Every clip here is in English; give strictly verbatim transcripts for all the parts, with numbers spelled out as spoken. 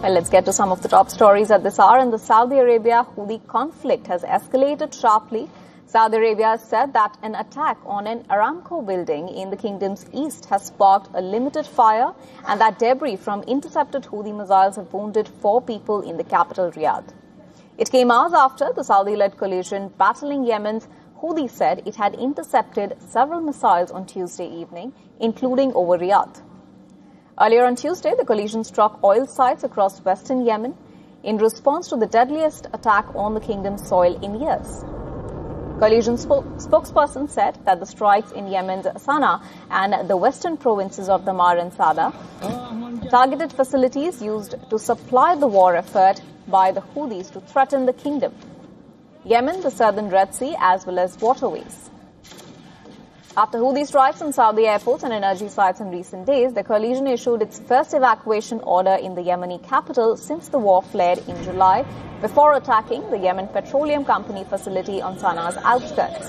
Well, let's get to some of the top stories at this hour. In the Saudi Arabia-Houthi conflict has escalated sharply. Saudi Arabia has said that an attack on an Aramco building in the kingdom's east has sparked a limited fire and that debris from intercepted Houthi missiles have wounded four people in the capital, Riyadh. It came hours after the Saudi-led coalition battling Yemen's Houthi said it had intercepted several missiles on Tuesday evening, including over Riyadh. Earlier on Tuesday, the coalition struck oil sites across western Yemen in response to the deadliest attack on the kingdom's soil in years. Coalition spokesperson said that the strikes in Yemen's Sana'a and the western provinces of Damar and Sada targeted facilities used to supply the war effort by the Houthis to threaten the kingdom, Yemen, the southern Red Sea, as well as waterways. After Houthi strikes on Saudi airports and energy sites in recent days, the coalition issued its first evacuation order in the Yemeni capital since the war flared in July, before attacking the Yemen Petroleum Company facility on Sana'a's outskirts.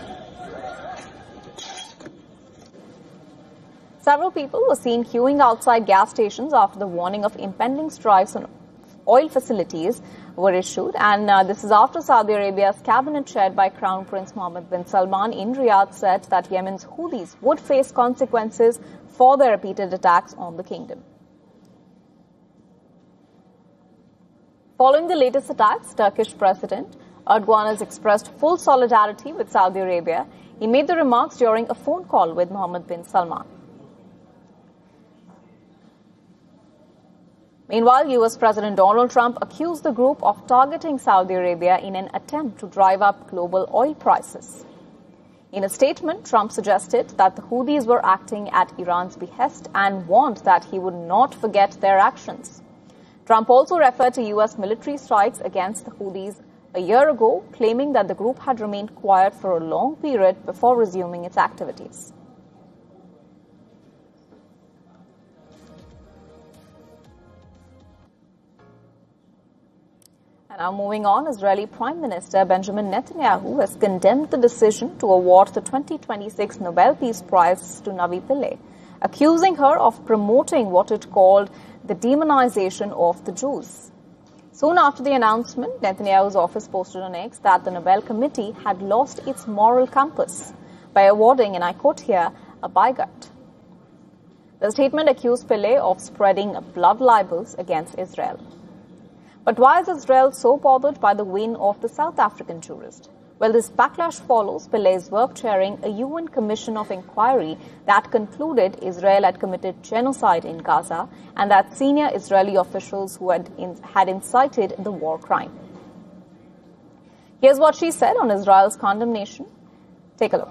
Several people were seen queuing outside gas stations after the warning of impending strikes on oil facilities were issued, and uh, this is after Saudi Arabia's cabinet chaired by Crown Prince Mohammed bin Salman in Riyadh said that Yemen's Houthis would face consequences for their repeated attacks on the kingdom. Following the latest attacks, Turkish President Erdogan has expressed full solidarity with Saudi Arabia. He made the remarks during a phone call with Mohammed bin Salman. Meanwhile, U S President Donald Trump accused the group of targeting Saudi Arabia in an attempt to drive up global oil prices. In a statement, Trump suggested that the Houthis were acting at Iran's behest and warned that he would not forget their actions. Trump also referred to U S military strikes against the Houthis a year ago, claiming that the group had remained quiet for a long period before resuming its activities. Now moving on, Israeli Prime Minister Benjamin Netanyahu has condemned the decision to award the twenty twenty-six Nobel Peace Prize to Navi Pillay, accusing her of promoting what it called the demonization of the Jews. Soon after the announcement, Netanyahu's office posted on X that the Nobel Committee had lost its moral compass by awarding, and I quote here, a bigot. The statement accused Pillay of spreading blood libels against Israel. But why is Israel so bothered by the win of the South African tourist? Well, this backlash follows Pillay's work chairing a U N commission of inquiry that concluded Israel had committed genocide in Gaza and that senior Israeli officials who had, in, had incited the war crime. Here's what she said on Israel's condemnation. Take a look.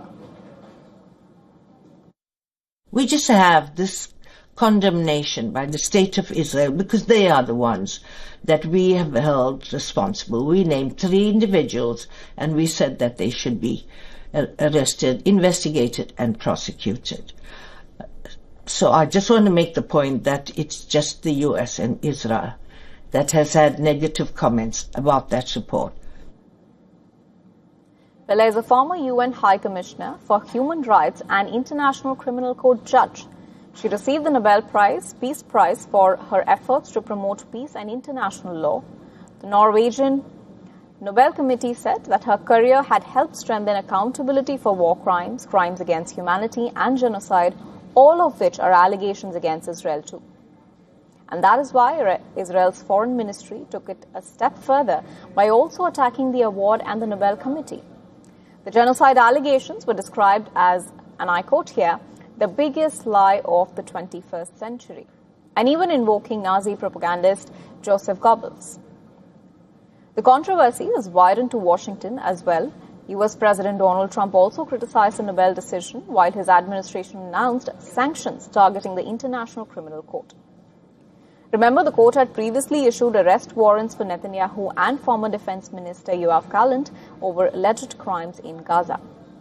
We just have this condemnation by the state of Israel because they are the ones that we have held responsible. We named three individuals and we said that they should be arrested, investigated and prosecuted. So I just want to make the point that it's just the U S and Israel that has had negative comments about that report. Pillay is a former U N High Commissioner for Human Rights and International Criminal Court judge. She received the Nobel Prize, Peace Prize for her efforts to promote peace and international law. The Norwegian Nobel Committee said that her career had helped strengthen accountability for war crimes, crimes against humanity and genocide, all of which are allegations against Israel too. And that is why Israel's foreign ministry took it a step further by also attacking the award and the Nobel Committee. The genocide allegations were described as, and I quote here, the biggest lie of the twenty-first century, and even invoking Nazi propagandist Joseph Goebbels. The controversy has widened to Washington as well. U S President Donald Trump also criticized the Nobel decision, while his administration announced sanctions targeting the International Criminal Court. Remember, the court had previously issued arrest warrants for Netanyahu and former Defense Minister Yoav Gallant over alleged crimes in Gaza.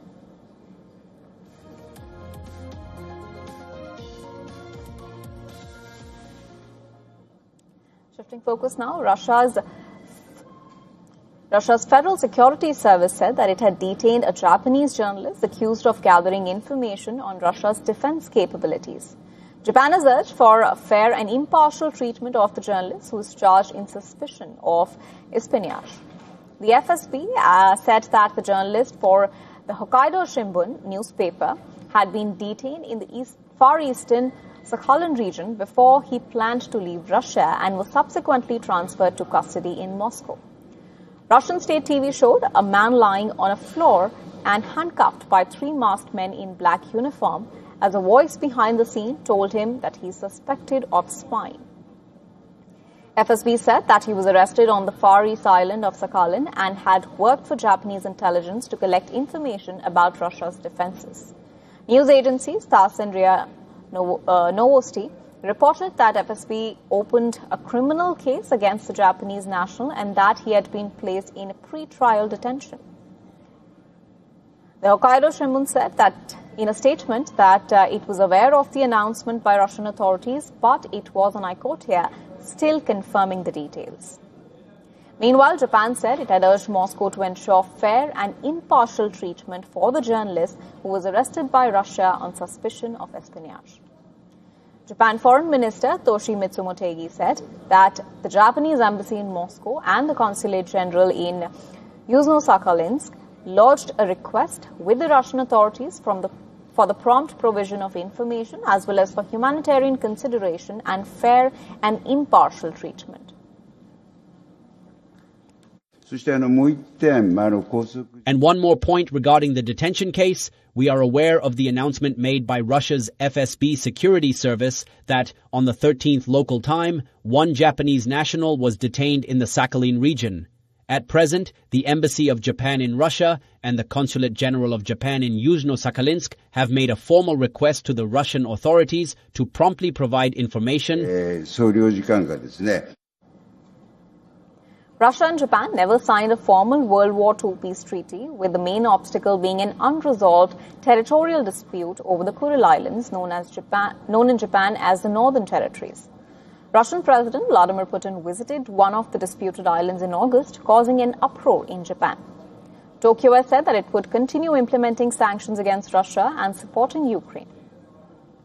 Shifting focus now, Russia's Russia's Federal Security Service said that it had detained a Japanese journalist accused of gathering information on Russia's defense capabilities. Japan has urged for a fair and impartial treatment of the journalist who is charged in suspicion of espionage. The F S B uh, said that the journalist for the Hokkaido Shimbun newspaper had been detained in the east, far eastern Sakhalin region before he planned to leave Russia and was subsequently transferred to custody in Moscow. Russian state T V showed a man lying on a floor and handcuffed by three masked men in black uniform as a voice behind the scene told him that he is suspected of spying. F S B said that he was arrested on the Far East island of Sakhalin and had worked for Japanese intelligence to collect information about Russia's defenses. News agencies TASS and RIA Novosti reported that F S B opened a criminal case against the Japanese national and that he had been placed in a pre-trial detention. The Hokkaido Shimbun said that in a statement that uh, it was aware of the announcement by Russian authorities, but it was, and I quote here, still confirming the details. Meanwhile, Japan said it had urged Moscow to ensure fair and impartial treatment for the journalist who was arrested by Russia on suspicion of espionage. Japan Foreign Minister Toshimitsu Motegi said that the Japanese embassy in Moscow and the Consulate General in Yuzhno-Sakhalinsk lodged a request with the Russian authorities from the, for the prompt provision of information as well as for humanitarian consideration and fair and impartial treatment. And one more point regarding the detention case. We are aware of the announcement made by Russia's F S B security service that on the thirteenth local time, one Japanese national was detained in the Sakhalin region. At present, the Embassy of Japan in Russia and the Consulate General of Japan in Yuzhno-Sakhalinsk have made a formal request to the Russian authorities to promptly provide information. Russia and Japan never signed a formal World War Two peace treaty, with the main obstacle being an unresolved territorial dispute over the Kuril Islands, known, as Japan, known in Japan as the Northern Territories. Russian President Vladimir Putin visited one of the disputed islands in August, causing an uproar in Japan. Tokyo has said that it would continue implementing sanctions against Russia and supporting Ukraine.